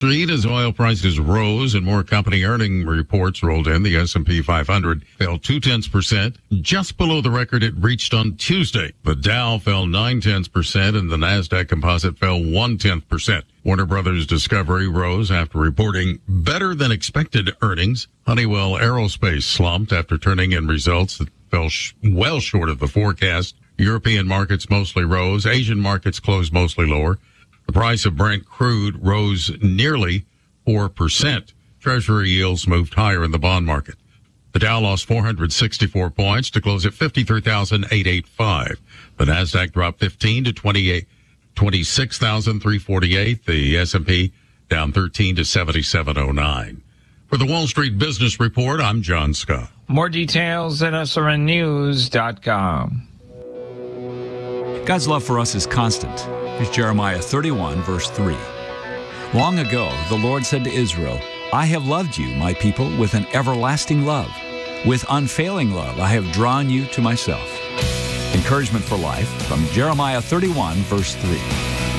Street as oil prices rose and more company earning reports rolled in. The S&P 500 fell 0.2%, just below the record it reached on Tuesday. The Dow fell 0.9% and the Nasdaq Composite fell 0.1%. Warner Brothers Discovery rose after reporting better than expected earnings. Honeywell Aerospace slumped after turning in results that fell well short of the forecast. European markets mostly rose. Asian markets closed mostly lower. The price of Brent crude rose nearly 4%. Treasury yields moved higher in the bond market. The Dow lost 464 points to close at 53,885. The Nasdaq dropped 15 to 26,348. The S&P down 13 to 7709. For the Wall Street Business Report, I'm John Scott. More details at srnnews.com. God's love for us is constant. Here's Jeremiah 31, verse 3. Long ago, the Lord said to Israel, I have loved you, my people, with an everlasting love. With unfailing love, I have drawn you to myself. Encouragement for life from Jeremiah 31, verse 3.